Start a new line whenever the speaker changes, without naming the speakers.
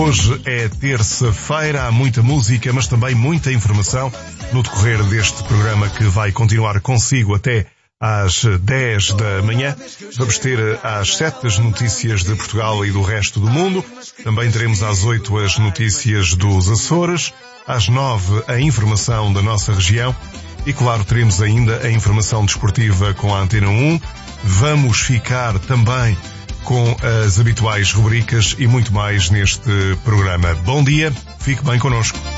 Hoje é terça-feira, há muita música, mas também muita informação no decorrer deste programa que vai continuar consigo até às 10 da manhã. Vamos ter às 7 as notícias de Portugal e do resto do mundo. Também teremos às 8 as notícias dos Açores, às 9 a informação da nossa região e, claro, teremos ainda a informação desportiva com a Antena 1. Vamos ficar também com as habituais rubricas e muito mais neste programa. Bom dia, fique bem connosco.